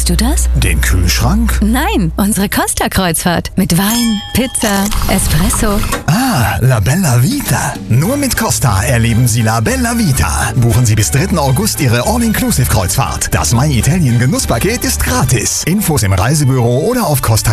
Meinst du das? Den Kühlschrank? Nein, unsere Costa-Kreuzfahrt. Mit Wein, Pizza, Espresso. Ah, La Bella Vita. Nur mit Costa erleben Sie La Bella Vita. Buchen Sie bis 3. August Ihre All-Inclusive-Kreuzfahrt. Das My Italien Genusspaket ist gratis. Infos im Reisebüro oder auf Costa